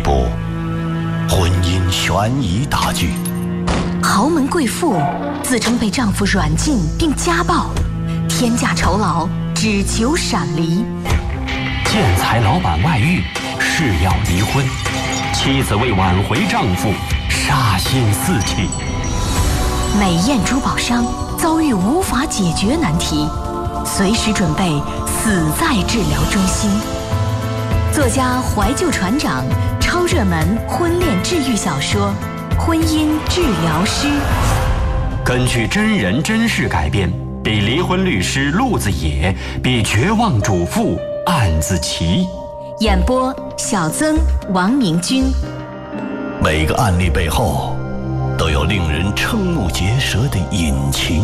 部婚姻悬疑大剧。 豪门贵妇自称被丈夫软禁并家暴，天价酬劳只求闪离。 建材老板外遇，誓要离婚，妻子为挽回丈夫，杀心四起。 美艳珠宝商遭遇无法解决难题，随时准备死在治疗中心。作家怀旧船长超热门婚恋治愈小说《婚姻治疗师》， 根据真人真事改编，比离婚律师陆子野，比绝望主妇案子奇。 演播小曾、王明君。 每个案例背后都有令人瞠目结舌的隐情。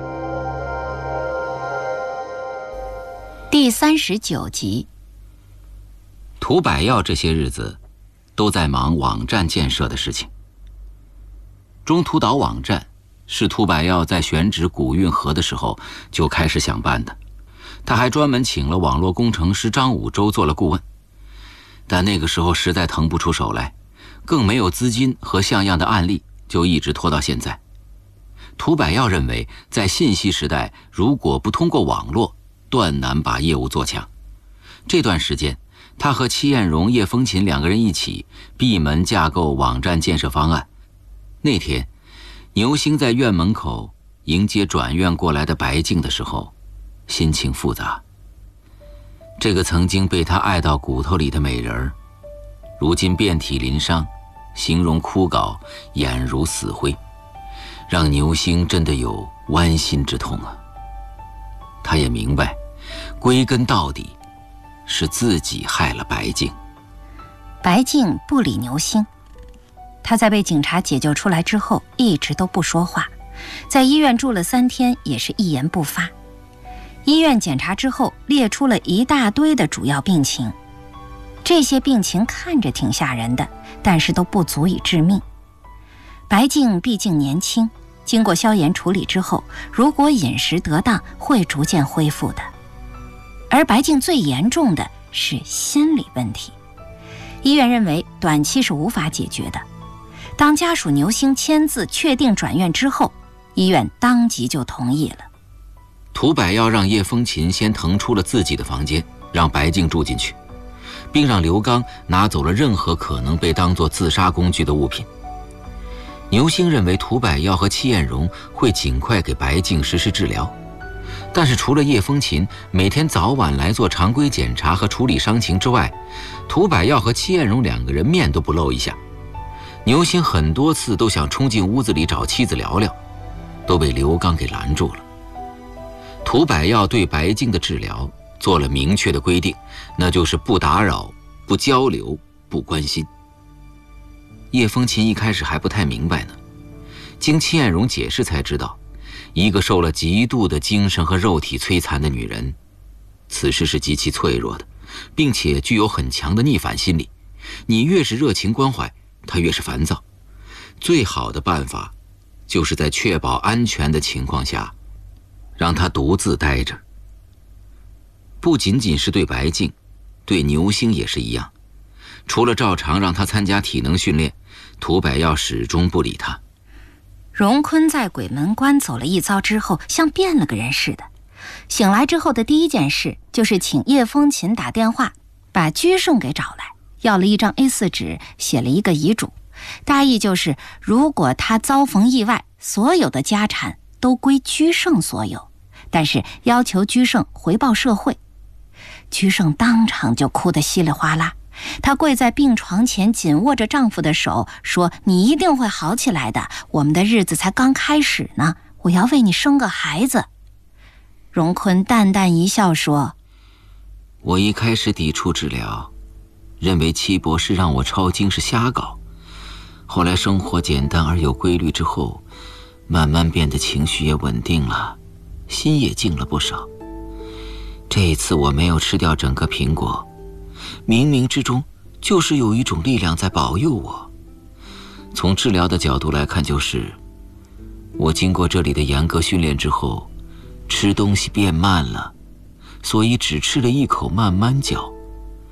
第39集。涂百耀这些日子都在忙网站建设的事情。中途岛网站是涂百耀在选址古运河的时候就开始想办的，他还专门请了网络工程师张武洲做了顾问，但那个时候实在腾不出手来，更没有资金和像样的案例，就一直拖到现在。涂百耀认为，在信息时代，如果不通过网络，断难把业务做强。这段时间，他和戚艳荣、叶风琴两个人一起闭门架构网站建设方案。那天，牛星在院门口迎接转院过来的白净的时候，心情复杂。这个曾经被他爱到骨头里的美人儿，如今遍体鳞伤，形容枯槁，眼如死灰，让牛星真的有剜心之痛啊。他也明白，归根到底是自己害了白净。 白净不理牛星，他在被警察解救出来之后一直都不说话，在医院住了3天也是一言不发。医院检查之后列出了一大堆的主要病情，这些病情看着挺吓人的，但是都不足以致命。白净毕竟年轻，经过消炎处理之后，如果饮食得当会逐渐恢复的。而白净最严重的是心理问题，医院认为短期是无法解决的。当家属牛星签字确定转院之后，医院当即就同意了。 涂百耀让叶风琴先腾出了自己的房间，让白净住进去，并让刘刚拿走了任何可能被当作自杀工具的物品。牛星认为涂百耀和戚艳荣会尽快给白净实施治疗，但是除了叶风琴每天早晚来做常规检查和处理伤情之外，涂百耀和戚艳荣两个人面都不露一下。牛星很多次都想冲进屋子里找妻子聊聊，都被刘刚给拦住了。涂百耀对白净的治疗做了明确的规定，那就是不打扰、不交流、不关心。叶风琴一开始还不太明白呢，经戚艳荣解释才知道，一个受了极度的精神和肉体摧残的女人，此时是极其脆弱的，并且具有很强的逆反心理。你越是热情关怀，她越是烦躁。最好的办法，就是在确保安全的情况下，让她独自待着。不仅仅是对白净，对牛星也是一样。除了照常让她参加体能训练，涂百耀始终不理她。 荣坤在鬼门关走了一遭之后，像变了个人似的。醒来之后的第一件事就是请叶风琴打电话，把居胜给找来，要了一张 A4 纸，写了一个遗嘱，大意就是如果他遭逢意外，所有的家产都归居胜所有，但是要求居胜回报社会。居胜当场就哭得稀里哗啦，她跪在病床前，紧握着丈夫的手，说：“你一定会好起来的，我们的日子才刚开始呢，我要为你生个孩子。”荣坤淡淡一笑说：“ 我一开始抵触治疗，认为戚博士让我抄经是瞎搞，后来生活简单而有规律之后，慢慢变得情绪也稳定了，心也静了不少。这一次我没有吃掉整个苹果，冥冥之中就是有一种力量在保佑我。从治疗的角度来看，就是我经过这里的严格训练之后，吃东西变慢了，所以只吃了一口慢慢嚼。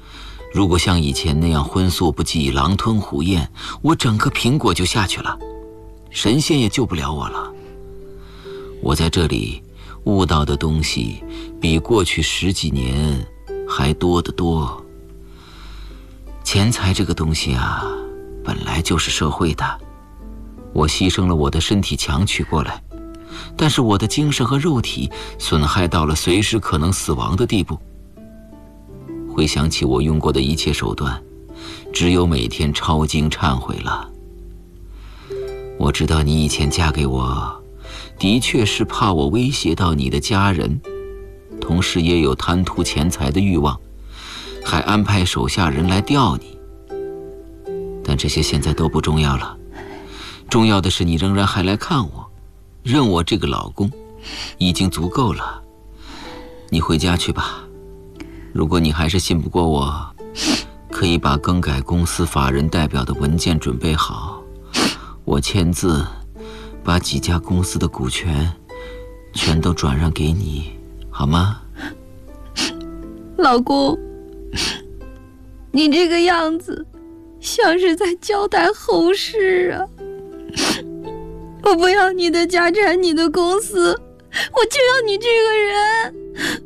如果像以前那样荤素不忌、狼吞虎咽，我整个苹果就下去了，神仙也救不了我了。我在这里悟到的东西比过去10几年还多得多。钱财这个东西啊，本来就是社会的，我牺牲了我的身体强取过来，但是我的精神和肉体损害到了随时可能死亡的地步。回想起我用过的一切手段，只有每天抄经忏悔了。我知道你以前嫁给我，的确是怕我威胁到你的家人，同时也有贪图钱财的欲望，还安排手下人来吊你。但这些现在都不重要了，重要的是你仍然还来看我，认我这个老公，已经足够了。你回家去吧。如果你还是信不过我，可以把更改公司法人代表的文件准备好，我签字把几家公司的股权全都转让给你，好吗？ 老公，你这个样子像是在交代后事啊！我不要你的家产，你的公司，我就要你这个人。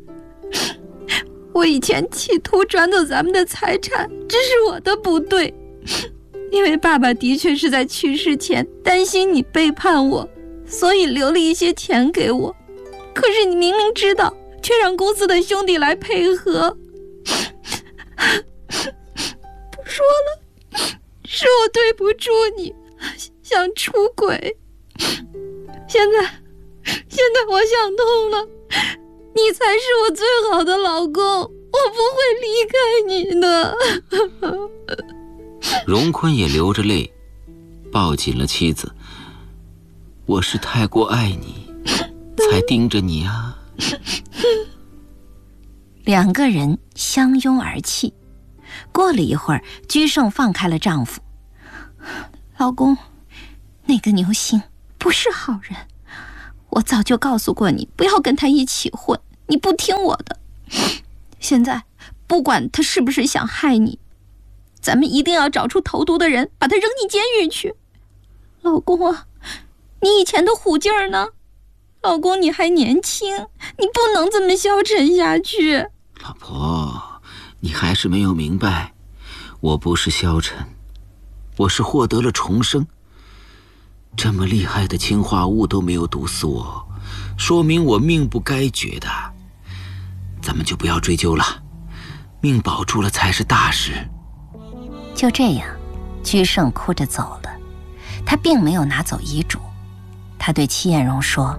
我以前企图转走咱们的财产，这是我的不对，因为爸爸的确是在去世前担心你背叛我，所以留了一些钱给我。可是你明明知道，却让公司的兄弟来配合。不说了，是我对不住你，想出轨。现在我想通了，你才是我最好的老公，我不会离开你的。 荣坤也流着泪抱紧了妻子。我是太过爱你，才盯着你啊。 两个人相拥而泣。过了一会儿，居胜放开了丈夫。 老公，那个牛星不是好人，我早就告诉过你不要跟他一起混，你不听我的。现在不管他是不是想害你，咱们一定要找出投毒的人，把他扔进监狱去。老公啊，你以前的虎劲儿呢？老公，你还年轻，你不能这么消沉下去。 老婆，你还是没有明白，我不是消沉，我是获得了重生。这么厉害的氰化物都没有毒死我，说明我命不该绝的。咱们就不要追究了，命保住了才是大事。 就这样，居胜哭着走了。他并没有拿走遗嘱，他对戚艳荣说：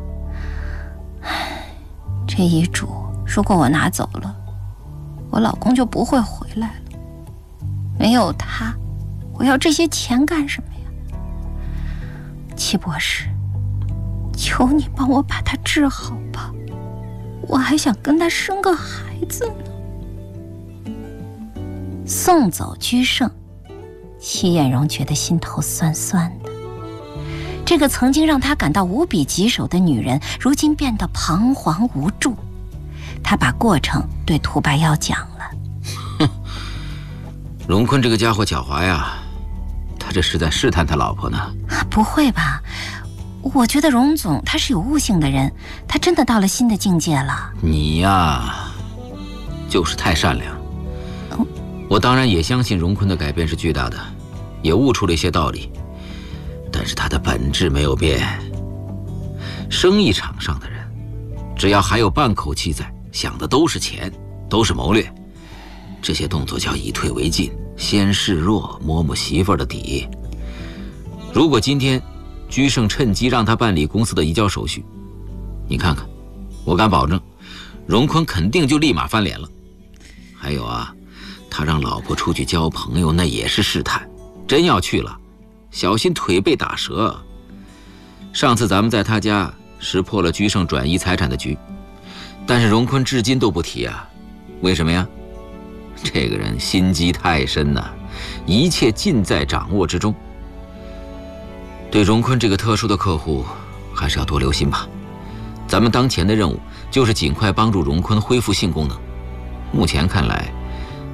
这遗嘱如果我拿走了，我老公就不会回来了。没有他，我要这些钱干什么呀？戚博士，求你帮我把他治好吧，我还想跟他生个孩子呢。送走居胜，戚艳荣觉得心头酸酸的。这个曾经让她感到无比棘手的女人，如今变得彷徨无助。她把过程对屠白妖讲了。 哼，荣坤这个家伙狡猾呀，他这是在试探他老婆呢。 不会吧？我觉得荣总他是有悟性的人，他真的到了新的境界了。 你呀，就是太善良。我当然也相信荣坤的改变是巨大的，也悟出了一些道理，但是他的本质没有变。生意场上的人，只要还有半口气在，想的都是钱，都是谋略。这些动作叫以退为进，先示弱，摸摸媳妇儿的底。如果今天居胜趁机让他办理公司的移交手续，你看看，我敢保证，荣坤肯定就立马翻脸了。还有啊，他让老婆出去交朋友，那也是试探，真要去了，小心腿被打折。上次咱们在他家识破了居胜转移财产的局，但是荣坤至今都不提啊，为什么呀？这个人心机太深呐，一切尽在掌握之中。对荣坤这个特殊的客户，还是要多留心吧。咱们当前的任务就是尽快帮助荣坤恢复性功能。目前看来，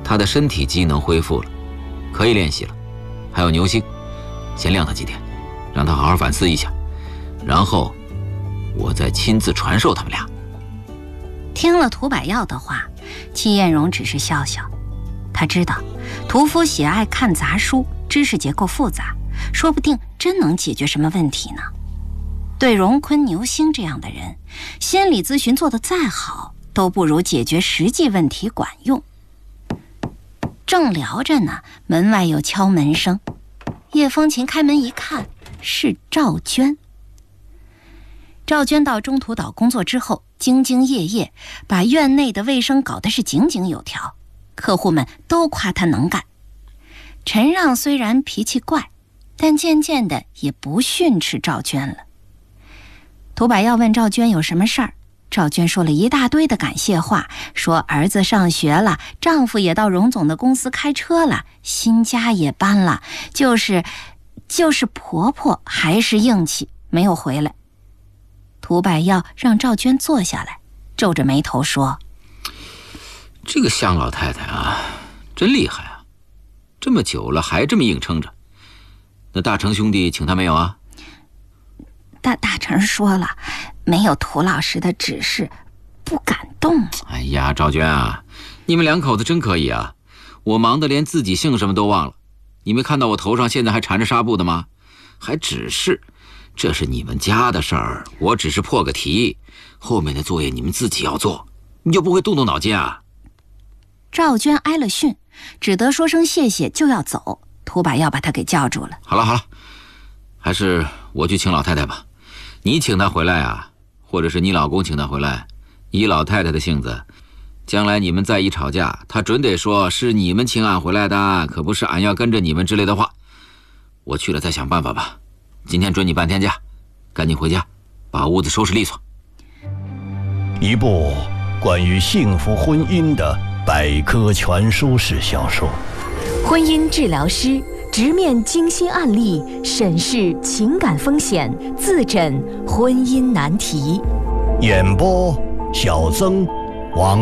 他的身体机能恢复了，可以练习了。还有牛星，先晾他几天，让他好好反思一下，然后我再亲自传授他们俩。 听了涂百耀的话，戚艳荣只是笑笑。他知道屠夫喜爱看杂书，知识结构复杂，说不定真能解决什么问题呢。对荣坤、牛星这样的人，心理咨询做得再好，都不如解决实际问题管用。正聊着呢，门外有敲门声。叶风琴开门一看，是赵娟。赵娟到中途岛工作之后，兢兢业业，把院内的卫生搞得是井井有条，客户们都夸她能干。陈让虽然脾气怪，但渐渐的也不训斥赵娟了。涂百耀问赵娟有什么事儿，赵娟说了一大堆的感谢话，说儿子上学了，丈夫也到荣总的公司开车了，新家也搬了，就是婆婆还是硬气，没有回来。涂百耀让赵娟坐下来，皱着眉头说： 这个向老太太啊，真厉害啊，这么久了还这么硬撑着。那大成兄弟请他没有啊？ 大成说了，没有涂老师的指示，不敢动。 哎呀，赵娟啊，你们两口子真可以啊！我忙得连自己姓什么都忘了。你没看到我头上现在还缠着纱布的吗？还指示，这是你们家的事儿，我只是破个题，后面的作业你们自己要做，你就不会动动脑筋啊？ 赵娟挨了训，只得说声谢谢就要走。涂百耀把她给叫住了。 好了，还是我去请老太太吧。你请她回来啊，或者是你老公请她回来，以老太太的性子，将来你们再一吵架，她准得说是你们请俺回来的，可不是俺要跟着你们之类的话。我去了再想办法吧。今天准你半天假，赶紧回家，把屋子收拾利索。 一部关于幸福婚姻的百科全书式小说。 婚姻治疗师直面精心案例，审视情感风险，自诊婚姻难题。 演播：小曾、王